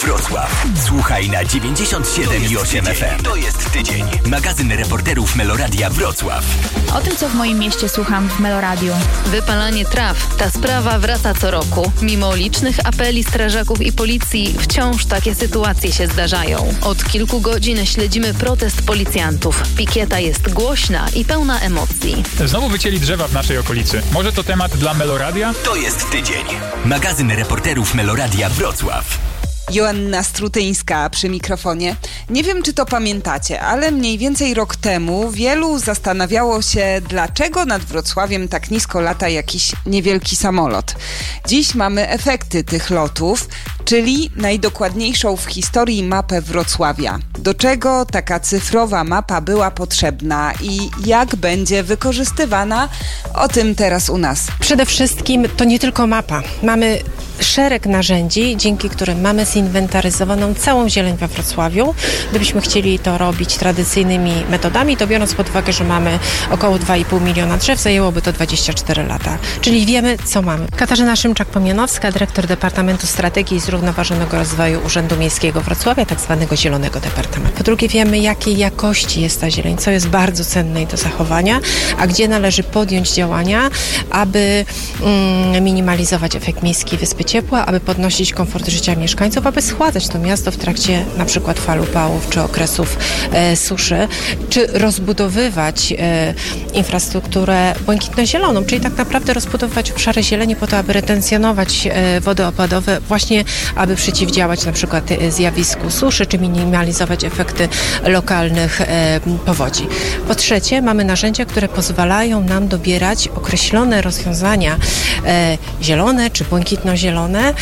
Wrocław. Słuchaj na 97,8 FM. To jest tydzień. Magazyn reporterów Meloradia Wrocław. O tym, co w moim mieście słucham w Meloradiu. Wypalanie traw. Ta sprawa wraca co roku. Mimo licznych apeli strażaków i policji wciąż takie sytuacje się zdarzają. Od kilku godzin śledzimy protest policjantów. Pikieta jest głośna i pełna emocji. Znowu wycięli drzewa w naszej okolicy. Może to temat dla Meloradia? To jest tydzień. Magazyn reporterów Meloradia Wrocław. Joanna Strutyńska przy mikrofonie. Nie wiem, czy to pamiętacie, ale mniej więcej rok temu wielu zastanawiało się, dlaczego nad Wrocławiem tak nisko lata jakiś niewielki samolot. Dziś mamy efekty tych lotów, czyli najdokładniejszą w historii mapę Wrocławia. Do czego taka cyfrowa mapa była potrzebna i jak będzie wykorzystywana? O tym teraz u nas. Przede wszystkim to nie tylko mapa. Mamy szereg narzędzi, dzięki którym mamy zinwentaryzowaną całą zieleń we Wrocławiu. Gdybyśmy chcieli to robić tradycyjnymi metodami, to biorąc pod uwagę, że mamy około 2,5 miliona drzew, zajęłoby to 24 lata. Czyli wiemy, co mamy. Katarzyna Szymczak-Pomianowska, dyrektor Departamentu Strategii i Zrównoważonego Rozwoju Urzędu Miejskiego Wrocławia, tak zwanego Zielonego Departamentu. Po drugie, wiemy, jakiej jakości jest ta zieleń, co jest bardzo cenne i do zachowania, a gdzie należy podjąć działania, aby minimalizować efekt miejski wyspy ciepła, aby podnosić komfort życia mieszkańców, aby schładzać to miasto w trakcie na przykład fal upałów czy okresów suszy, czy rozbudowywać infrastrukturę błękitno-zieloną, czyli tak naprawdę rozbudowywać obszary zieleni po to, aby retencjonować wody opadowe, właśnie aby przeciwdziałać na przykład zjawisku suszy, czy minimalizować efekty lokalnych powodzi. Po trzecie, mamy narzędzia, które pozwalają nam dobierać określone rozwiązania zielone czy błękitno-zielone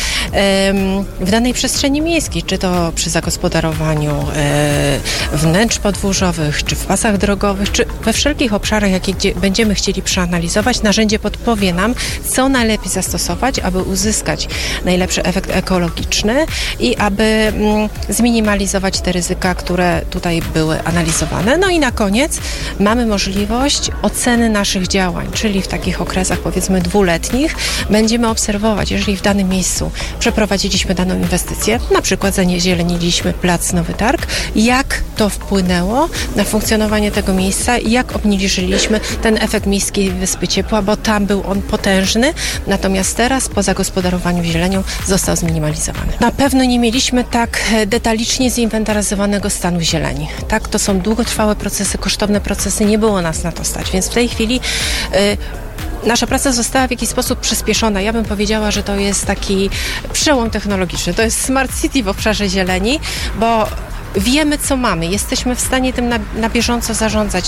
w danej przestrzeni miejskiej, czy to przy zagospodarowaniu wnętrz podwórzowych, czy w pasach drogowych, czy we wszelkich obszarach, jakie będziemy chcieli przeanalizować. Narzędzie podpowie nam, co najlepiej zastosować, aby uzyskać najlepszy efekt ekologiczny i aby zminimalizować te ryzyka, które tutaj były analizowane. No i na koniec mamy możliwość oceny naszych działań, czyli w takich okresach powiedzmy dwuletnich będziemy obserwować, jeżeli w danym miejscu przeprowadziliśmy daną inwestycję, na przykład zazieleniliśmy plac Nowy Targ, jak to wpłynęło na funkcjonowanie tego miejsca i jak obniżyliśmy ten efekt miejskiej wyspy ciepła, bo tam był on potężny, natomiast teraz po zagospodarowaniu zielenią został zminimalizowany. Na pewno nie mieliśmy tak detalicznie zinwentaryzowanego stanu zieleni. Tak, to są długotrwałe procesy, kosztowne procesy, nie było nas na to stać, więc w tej chwili nasza praca została w jakiś sposób przyspieszona. Ja bym powiedziała, że to jest taki przełom technologiczny. To jest Smart City w obszarze zieleni, bo wiemy, co mamy. Jesteśmy w stanie tym na bieżąco zarządzać.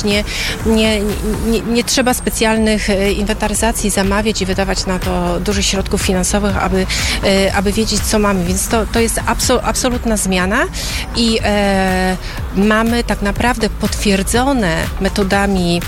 Nie trzeba specjalnych inwentaryzacji zamawiać i wydawać na to dużych środków finansowych, aby wiedzieć, co mamy. Więc to jest absolutna zmiana i mamy tak naprawdę potwierdzone metodami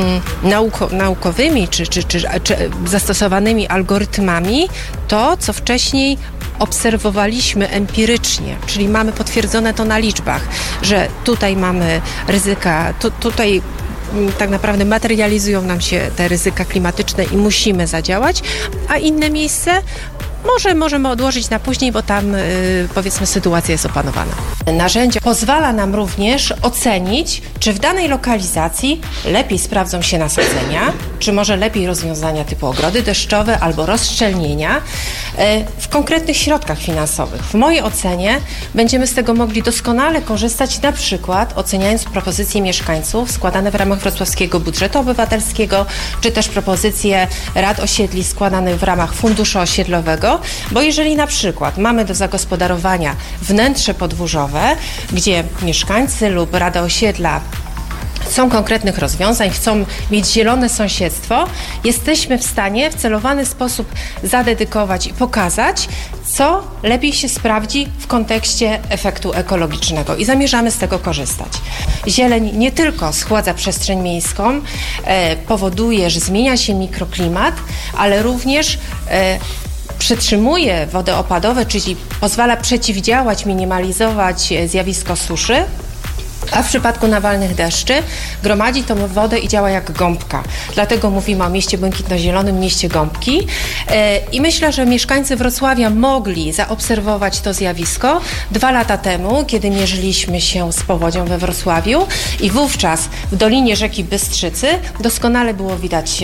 naukowymi czy zastosowanymi algorytmami to, co wcześniej obserwowaliśmy empirycznie, czyli mamy potwierdzone to na liczbach, że tutaj mamy ryzyka, tutaj tak naprawdę materializują nam się te ryzyka klimatyczne i musimy zadziałać, a inne miejsce możemy odłożyć na później, bo tam powiedzmy sytuacja jest opanowana. Narzędzie pozwala nam również ocenić, czy w danej lokalizacji lepiej sprawdzą się nasadzenia, czy może lepiej rozwiązania typu ogrody deszczowe albo rozszczelnienia w konkretnych środkach finansowych. W mojej ocenie będziemy z tego mogli doskonale korzystać, na przykład oceniając propozycje mieszkańców składane w ramach wrocławskiego budżetu obywatelskiego, czy też propozycje rad osiedli składane w ramach funduszu osiedlowego, bo jeżeli na przykład mamy do zagospodarowania wnętrze podwórzowe, gdzie mieszkańcy lub rada osiedla chcą konkretnych rozwiązań, chcą mieć zielone sąsiedztwo, jesteśmy w stanie w celowany sposób zadedykować i pokazać, co lepiej się sprawdzi w kontekście efektu ekologicznego i zamierzamy z tego korzystać. Zieleń nie tylko schładza przestrzeń miejską, powoduje, że zmienia się mikroklimat, ale również przetrzymuje wody opadowe, czyli pozwala przeciwdziałać, minimalizować zjawisko suszy, A w przypadku nawalnych deszczy gromadzi tą wodę i działa jak gąbka. Dlatego mówimy o mieście błękitno-zielonym, mieście gąbki. I myślę, że mieszkańcy Wrocławia mogli zaobserwować to zjawisko 2 lata temu, kiedy mierzyliśmy się z powodzią we Wrocławiu i wówczas w dolinie rzeki Bystrzycy doskonale było widać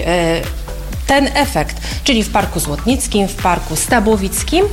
ten efekt, czyli w Parku Złotnickim, w Parku Stabłowickim.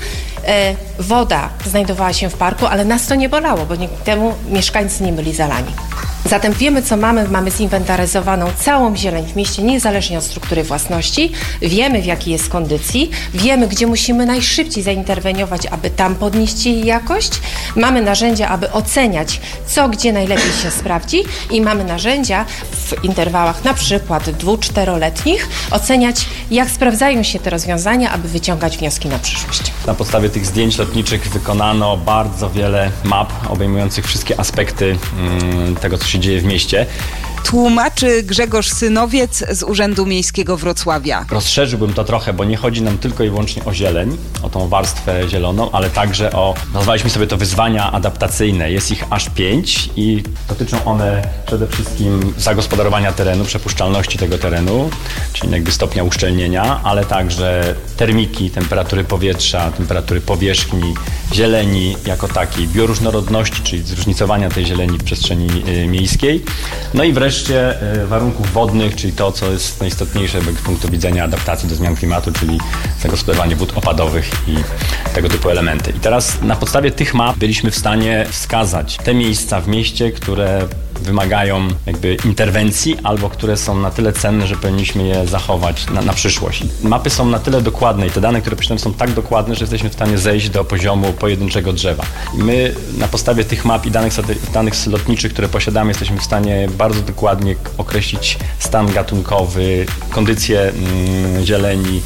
Woda znajdowała się w parku, ale nas to nie bolało, bo dzięki temu mieszkańcy nie byli zalani. Zatem wiemy, co mamy. Mamy zinwentaryzowaną całą zieleń w mieście, niezależnie od struktury własności. Wiemy, w jakiej jest kondycji. Wiemy, gdzie musimy najszybciej zainterweniować, aby tam podnieść jej jakość. Mamy narzędzia, aby oceniać, co gdzie najlepiej się sprawdzi i mamy narzędzia w interwałach na przykład 2-4-letnich oceniać, jak sprawdzają się te rozwiązania, aby wyciągać wnioski na przyszłość. Na podstawie tych zdjęć lotniczych wykonano bardzo wiele map obejmujących wszystkie aspekty tego, co się dzieje w mieście. Tłumaczy Grzegorz Synowiec z Urzędu Miejskiego Wrocławia. Rozszerzyłbym to trochę, bo nie chodzi nam tylko i wyłącznie o zieleń, o tą warstwę zieloną, ale także nazwaliśmy sobie to wyzwania adaptacyjne. Jest ich aż 5 i dotyczą one przede wszystkim zagospodarowania terenu, przepuszczalności tego terenu, czyli jakby stopnia uszczelnienia, ale także termiki, temperatury powietrza, temperatury powierzchni, zieleni jako takiej, bioróżnorodności, czyli zróżnicowania tej zieleni w przestrzeni miejskiej. No i wreszcie warunków wodnych, czyli to, co jest najistotniejsze z punktu widzenia adaptacji do zmian klimatu, czyli zagospodarowanie wód opadowych i tego typu elementy. I teraz na podstawie tych map byliśmy w stanie wskazać te miejsca w mieście, które wymagają jakby interwencji albo które są na tyle cenne, że powinniśmy je zachować na przyszłość. Mapy są na tyle dokładne i te dane, które posiadamy, są tak dokładne, że jesteśmy w stanie zejść do poziomu pojedynczego drzewa. I my na podstawie tych map i danych lotniczych, które posiadamy, jesteśmy w stanie bardzo dokładnie określić stan gatunkowy, kondycję zieleni,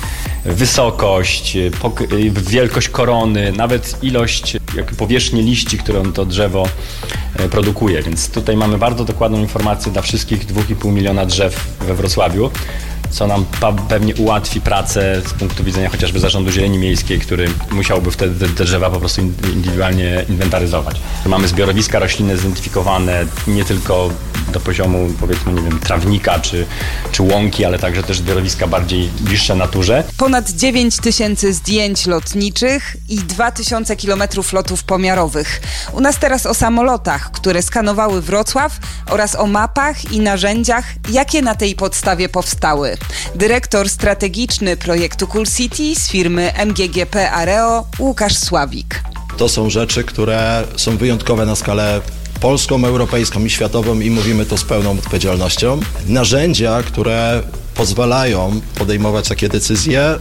wysokość, wielkość korony, nawet ilość powierzchni liści, którą to drzewo produkuje. Więc tutaj mamy bardzo dokładną informację dla wszystkich 2,5 miliona drzew we Wrocławiu, co nam pewnie ułatwi pracę z punktu widzenia chociażby Zarządu Zieleni Miejskiej, który musiałby wtedy te drzewa po prostu indywidualnie inwentaryzować. Mamy zbiorowiska roślinne zidentyfikowane nie tylko do poziomu, powiedzmy, nie wiem, trawnika czy łąki, ale także też zbiorowiska bardziej bliższe naturze. Ponad 9 000 zdjęć lotniczych i 2000 kilometrów lotów pomiarowych. U nas teraz o samolotach, które skanowały Wrocław oraz o mapach i narzędziach, jakie na tej podstawie powstały. Dyrektor strategiczny projektu Cool City z firmy MGGP Areo Łukasz Sławik. To są rzeczy, które są wyjątkowe na skalę polską, europejską i światową i mówimy to z pełną odpowiedzialnością. Narzędzia, które pozwalają podejmować takie decyzje,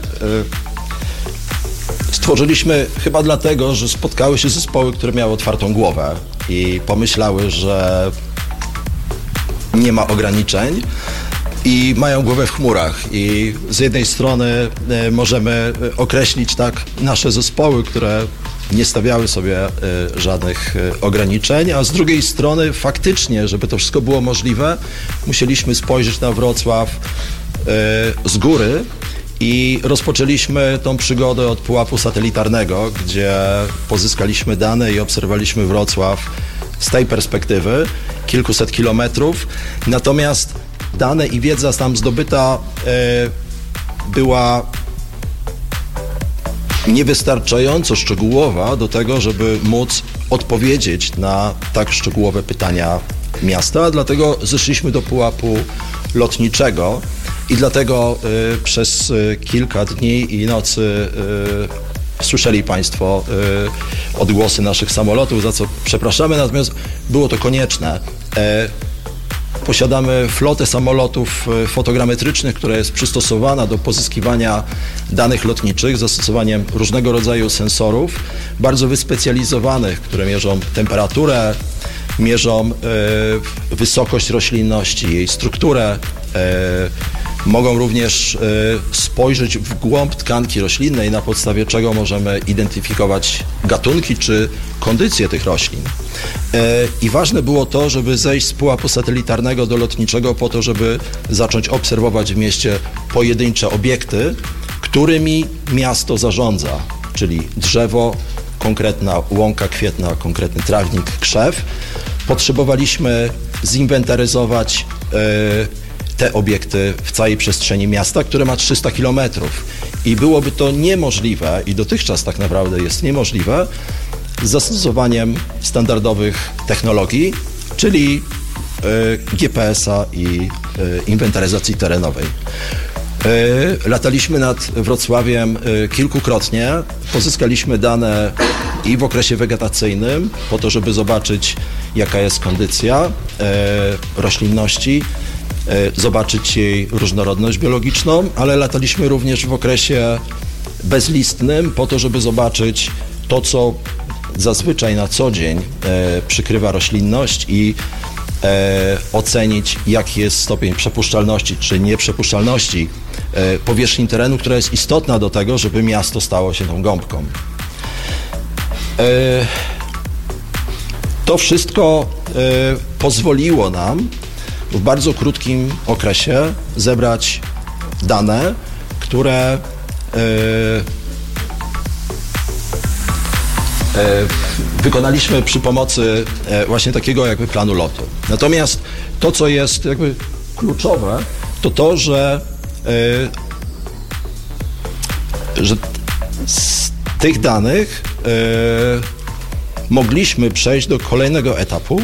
stworzyliśmy chyba dlatego, że spotkały się zespoły, które miały otwartą głowę i pomyślały, że nie ma ograniczeń i mają głowę w chmurach. I z jednej strony możemy określić tak nasze zespoły, które nie stawiały sobie żadnych ograniczeń, a z drugiej strony faktycznie, żeby to wszystko było możliwe, musieliśmy spojrzeć na Wrocław z góry i rozpoczęliśmy tą przygodę od pułapu satelitarnego, gdzie pozyskaliśmy dane i obserwowaliśmy Wrocław z tej perspektywy, kilkuset kilometrów. Natomiast dane i wiedza tam zdobyta była niewystarczająco szczegółowa do tego, żeby móc odpowiedzieć na tak szczegółowe pytania miasta, dlatego zeszliśmy do pułapu lotniczego i dlatego przez kilka dni i nocy słyszeli Państwo odgłosy naszych samolotów, za co przepraszamy, natomiast było to konieczne. Posiadamy flotę samolotów fotogrametrycznych, która jest przystosowana do pozyskiwania danych lotniczych z zastosowaniem różnego rodzaju sensorów, bardzo wyspecjalizowanych, które mierzą temperaturę, mierzą wysokość roślinności, jej strukturę, mogą również spojrzeć w głąb tkanki roślinnej, na podstawie czego możemy identyfikować gatunki czy kondycję tych roślin. I ważne było to, żeby zejść z pułapu satelitarnego do lotniczego po to, żeby zacząć obserwować w mieście pojedyncze obiekty, którymi miasto zarządza, czyli drzewo, konkretna łąka kwietna, konkretny trawnik, krzew. potrzebowaliśmy zinwentaryzować te obiekty w całej przestrzeni miasta, które ma 300 km. I byłoby to niemożliwe, i dotychczas tak naprawdę jest niemożliwe, z zastosowaniem standardowych technologii, czyli GPS-a i inwentaryzacji terenowej. Lataliśmy nad Wrocławiem kilkukrotnie, pozyskaliśmy dane i w okresie wegetacyjnym po to, żeby zobaczyć, jaka jest kondycja roślinności, zobaczyć jej różnorodność biologiczną, ale lataliśmy również w okresie bezlistnym po to, żeby zobaczyć to, co zazwyczaj na co dzień przykrywa roślinność i ocenić, jaki jest stopień przepuszczalności czy nieprzepuszczalności powierzchni terenu, która jest istotna do tego, żeby miasto stało się tą gąbką. To wszystko pozwoliło nam w bardzo krótkim okresie zebrać dane, które wykonaliśmy przy pomocy właśnie takiego jakby planu lotu. Natomiast to, co jest jakby kluczowe, to to, że z tych danych mogliśmy przejść do kolejnego etapu,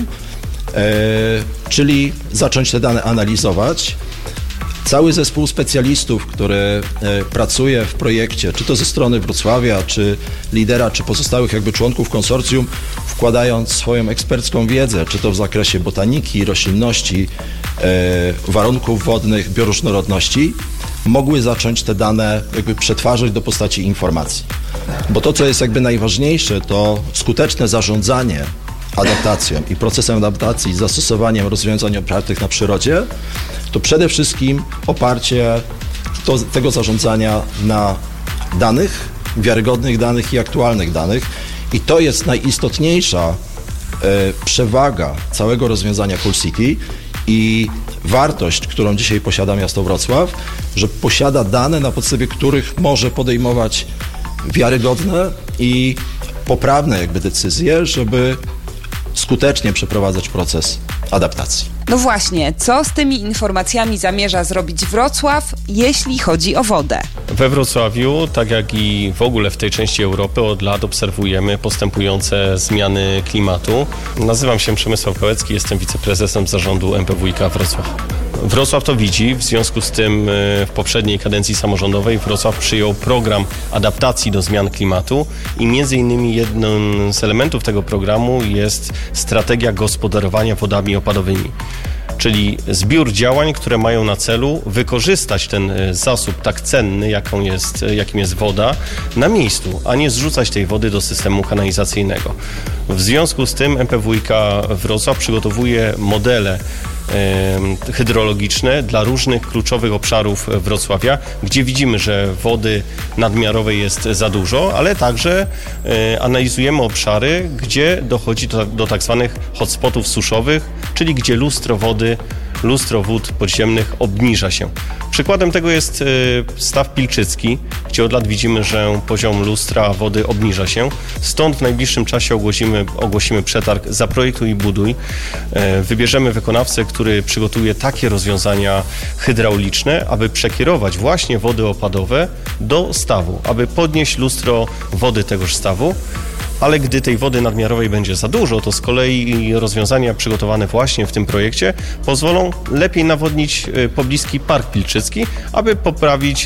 czyli zacząć te dane analizować. Cały zespół specjalistów, który pracuje w projekcie, czy to ze strony Wrocławia, czy lidera, czy pozostałych jakby członków konsorcjum, wkładając swoją ekspercką wiedzę, czy to w zakresie botaniki, roślinności, warunków wodnych, bioróżnorodności, mogły zacząć te dane jakby przetwarzać do postaci informacji. Bo to, co jest jakby najważniejsze, to skuteczne zarządzanie adaptacją i procesem adaptacji z zastosowaniem rozwiązań opartych na przyrodzie, to przede wszystkim oparcie tego zarządzania na danych, wiarygodnych danych i aktualnych danych. I to jest najistotniejsza przewaga całego rozwiązania Cool City i wartość, którą dzisiaj posiada miasto Wrocław, że posiada dane, na podstawie których może podejmować wiarygodne i poprawne jakby decyzje, żeby skutecznie przeprowadzać proces adaptacji. No właśnie, co z tymi informacjami zamierza zrobić Wrocław, jeśli chodzi o wodę? We Wrocławiu, tak jak i w ogóle w tej części Europy, od lat obserwujemy postępujące zmiany klimatu. Nazywam się Przemysław Gałecki, jestem wiceprezesem zarządu MPWiK Wrocław. Wrocław to widzi, w związku z tym w poprzedniej kadencji samorządowej Wrocław przyjął program adaptacji do zmian klimatu i między innymi jednym z elementów tego programu jest strategia gospodarowania wodami opadowymi. Czyli zbiór działań, które mają na celu wykorzystać ten zasób tak cenny, jakim jest woda, na miejscu, a nie zrzucać tej wody do systemu kanalizacyjnego. W związku z tym MPWiK Wrocław przygotowuje modele hydrologiczne dla różnych kluczowych obszarów Wrocławia, gdzie widzimy, że wody nadmiarowej jest za dużo, ale także analizujemy obszary, gdzie dochodzi do tak zwanych hotspotów suszowych, czyli gdzie lustro wód podziemnych obniża się. Przykładem tego jest staw Pilczycki, gdzie od lat widzimy, że poziom lustra wody obniża się. Stąd w najbliższym czasie ogłosimy przetarg Zaprojektuj i buduj. Wybierzemy wykonawcę, który przygotuje takie rozwiązania hydrauliczne, aby przekierować właśnie wody opadowe do stawu, aby podnieść lustro wody tegoż stawu. Ale gdy tej wody nadmiarowej będzie za dużo, to z kolei rozwiązania przygotowane właśnie w tym projekcie pozwolą lepiej nawodnić pobliski Park Pilczycki, aby poprawić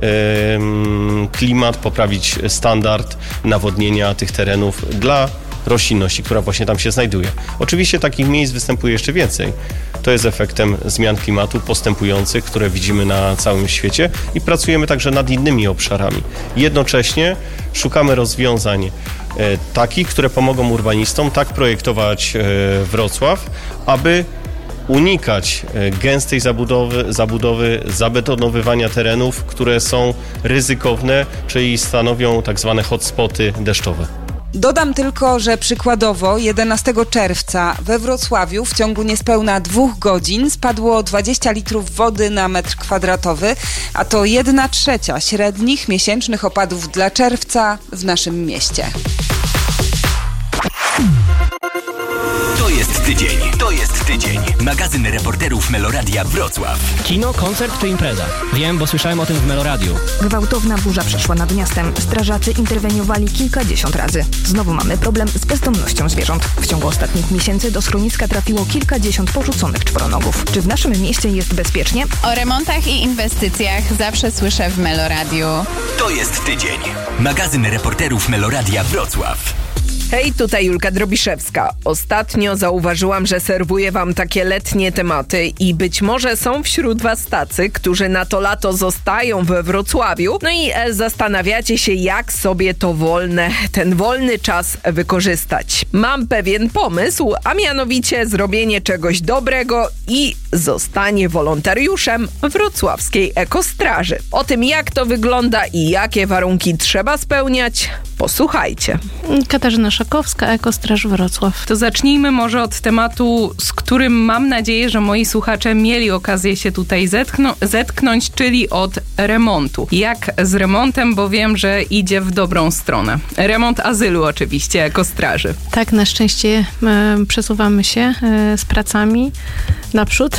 klimat, poprawić standard nawodnienia tych terenów dla roślinności, która właśnie tam się znajduje. Oczywiście takich miejsc występuje jeszcze więcej. To jest efektem zmian klimatu postępujących, które widzimy na całym świecie i pracujemy także nad innymi obszarami. Jednocześnie szukamy rozwiązań takich, które pomogą urbanistom tak projektować Wrocław, aby unikać gęstej zabudowy, zabetonowywania terenów, które są ryzykowne, czyli stanowią tak zwane hotspoty deszczowe. Dodam tylko, że przykładowo 11 czerwca we Wrocławiu w ciągu niespełna 2 godzin spadło 20 litrów wody na metr kwadratowy, a to 1/3 średnich miesięcznych opadów dla czerwca w naszym mieście. To jest tydzień. To jest tydzień. Magazyn reporterów Meloradia Wrocław. Kino, koncert czy impreza? Wiem, bo słyszałem o tym w Meloradiu. Gwałtowna burza przeszła nad miastem. Strażacy interweniowali kilkadziesiąt razy. Znowu mamy problem z bezdomnością zwierząt. W ciągu ostatnich miesięcy do schroniska trafiło kilkadziesiąt porzuconych czworonogów. Czy w naszym mieście jest bezpiecznie? O remontach i inwestycjach zawsze słyszę w Meloradiu. To jest tydzień. Magazyn reporterów Meloradia Wrocław. Hej, tutaj Julka Drobiszewska. Ostatnio zauważyłam, że serwuję wam takie letnie tematy i być może są wśród was tacy, którzy na to lato zostają we Wrocławiu, no i zastanawiacie się, jak sobie ten wolny czas wykorzystać. Mam pewien pomysł, a mianowicie zrobienie czegoś dobrego i zostanie wolontariuszem wrocławskiej ekostraży. O tym, jak to wygląda i jakie warunki trzeba spełniać, posłuchajcie. Katarzyna Szakowska, Ekostraż Wrocław. To zacznijmy może od tematu, z którym mam nadzieję, że moi słuchacze mieli okazję się tutaj zetknąć, czyli od remontu. Jak z remontem, bo wiem, że idzie w dobrą stronę. Remont azylu oczywiście, Ekostraży. Tak, na szczęście przesuwamy się z pracami naprzód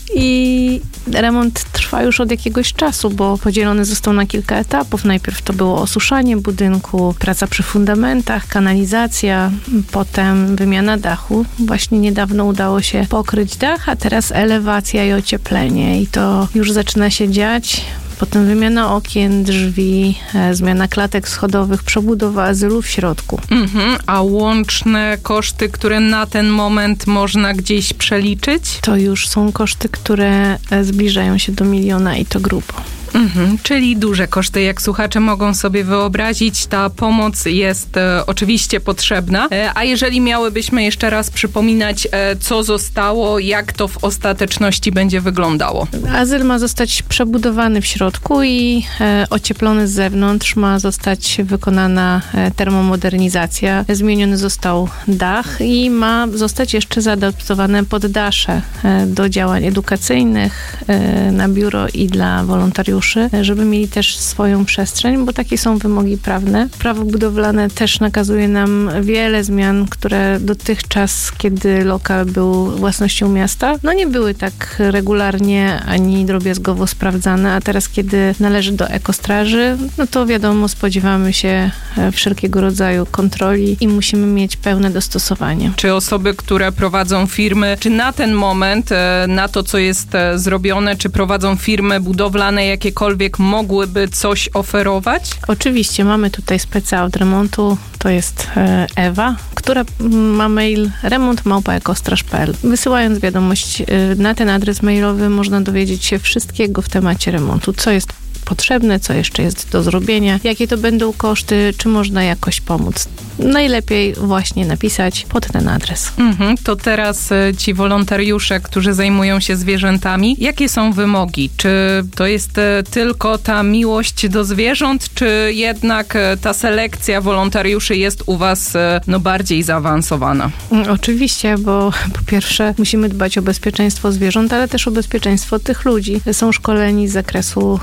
i remont trwa już od jakiegoś czasu, bo podzielony został na kilka etapów. Najpierw to było osuszanie budynku, praca przy fundamentach, kanalizacja, potem wymiana dachu. Właśnie niedawno udało się pokryć dach, a teraz elewacja i ocieplenie i to już zaczyna się dziać. Potem wymiana okien, drzwi, zmiana klatek schodowych, przebudowa azylu w środku. A łączne koszty, które na ten moment można gdzieś przeliczyć? To już są koszty, które zbliżają się do 1 000 000 i to grubo. Czyli duże koszty, jak słuchacze mogą sobie wyobrazić. Ta pomoc jest oczywiście potrzebna. A jeżeli miałybyśmy jeszcze raz przypominać, co zostało, jak to w ostateczności będzie wyglądało? Azyl ma zostać przebudowany w środku i ocieplony z zewnątrz. Ma zostać wykonana termomodernizacja. Zmieniony został dach i ma zostać jeszcze zaadaptowane poddasze do działań edukacyjnych, na biuro i dla wolontariuszy, żeby mieli też swoją przestrzeń, bo takie są wymogi prawne. Prawo budowlane też nakazuje nam wiele zmian, które dotychczas, kiedy lokal był własnością miasta, nie były tak regularnie ani drobiazgowo sprawdzane, a teraz, kiedy należy do Ekostraży, to wiadomo, spodziewamy się wszelkiego rodzaju kontroli i musimy mieć pełne dostosowanie. Czy osoby, które prowadzą firmy, czy na ten moment, na to, co jest zrobione, czy prowadzą firmy budowlane, jakiekolwiek, mogłyby coś oferować? Oczywiście, mamy tutaj speca od remontu, to jest Ewa, która ma mail remont@ekostraż.pl. Wysyłając wiadomość na ten adres mailowy można dowiedzieć się wszystkiego w temacie remontu, co jest potrzebne, co jeszcze jest do zrobienia, jakie to będą koszty, czy można jakoś pomóc. Najlepiej właśnie napisać pod ten adres. To teraz ci wolontariusze, którzy zajmują się zwierzętami, jakie są wymogi? Czy to jest tylko ta miłość do zwierząt, czy jednak ta selekcja wolontariuszy jest u was bardziej zaawansowana? Oczywiście, bo po pierwsze musimy dbać o bezpieczeństwo zwierząt, ale też o bezpieczeństwo tych ludzi. Są szkoleni z zakresu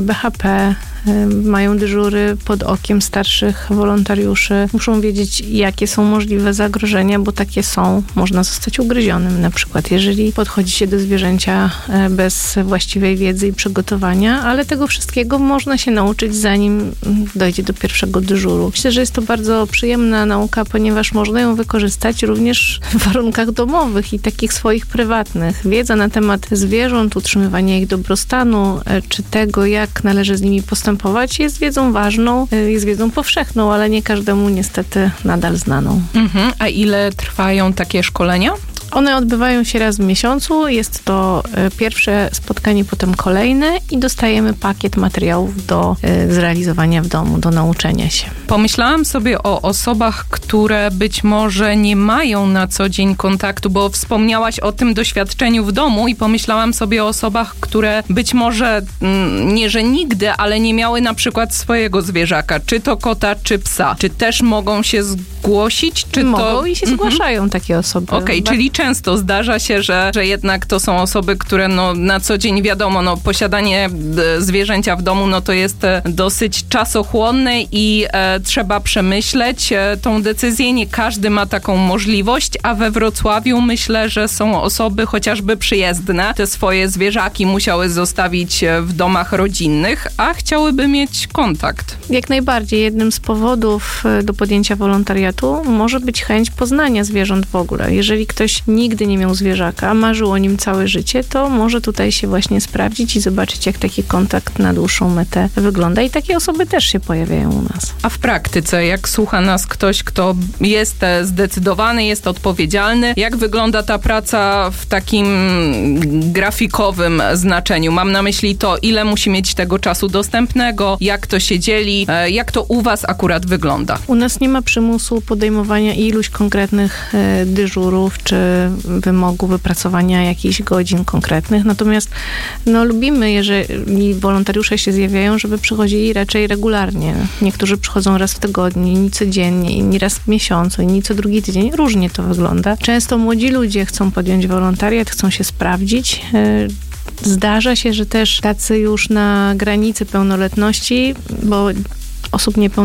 BHP, mają dyżury pod okiem starszych wolontariuszy. Muszą wiedzieć, jakie są możliwe zagrożenia, bo takie są. Można zostać ugryzionym na przykład, jeżeli podchodzi się do zwierzęcia bez właściwej wiedzy i przygotowania, ale tego wszystkiego można się nauczyć, zanim dojdzie do pierwszego dyżuru. Myślę, że jest to bardzo przyjemna nauka, ponieważ można ją wykorzystać również w warunkach domowych i takich swoich prywatnych. Wiedza na temat zwierząt, utrzymywania ich dobrostanu, czy tego, jak należy z nimi postępować, jest wiedzą ważną, jest wiedzą powszechną, ale nie każdemu niestety nadal znaną. A ile trwają takie szkolenia? One odbywają się raz w miesiącu, jest to pierwsze spotkanie, potem kolejne i dostajemy pakiet materiałów do zrealizowania w domu, do nauczenia się. Pomyślałam sobie o osobach, które być może nie mają na co dzień kontaktu, bo wspomniałaś o tym doświadczeniu w domu i pomyślałam sobie o osobach, które być może nie, że nigdy, ale nie miały na przykład swojego zwierzaka, czy to kota, czy psa. Czy też mogą się zgłosić? Czy mogą i się zgłaszają takie osoby. Okej, czyli często zdarza się, że jednak to są osoby, które na co dzień wiadomo, posiadanie zwierzęcia w domu, to jest dosyć czasochłonne i trzeba przemyśleć tą decyzję. Nie każdy ma taką możliwość, a we Wrocławiu myślę, że są osoby chociażby przyjezdne. Te swoje zwierzaki musiały zostawić w domach rodzinnych, a chciałyby mieć kontakt. Jak najbardziej. Jednym z powodów do podjęcia wolontariatu może być chęć poznania zwierząt w ogóle. Jeżeli ktoś nigdy nie miał zwierzaka, marzył o nim całe życie, to może tutaj się właśnie sprawdzić i zobaczyć, jak taki kontakt na dłuższą metę wygląda. I takie osoby też się pojawiają u nas. A w praktyce, jak słucha nas ktoś, kto jest zdecydowany, jest odpowiedzialny, jak wygląda ta praca w takim grafikowym znaczeniu? Mam na myśli to, ile musi mieć tego czasu dostępnego, jak to się dzieli, jak to u was akurat wygląda? U nas nie ma przymusu podejmowania iluś konkretnych dyżurów, czy wymogu wypracowania jakichś godzin konkretnych. Natomiast lubimy, jeżeli wolontariusze się zjawiają, żeby przychodzili raczej regularnie. Niektórzy przychodzą raz w tygodniu, inni codziennie, inni raz w miesiącu, inni co drugi tydzień. Różnie to wygląda. Często młodzi ludzie chcą podjąć wolontariat, chcą się sprawdzić. Zdarza się, że też tacy już na granicy pełnoletności, bo osób niepełnoletnich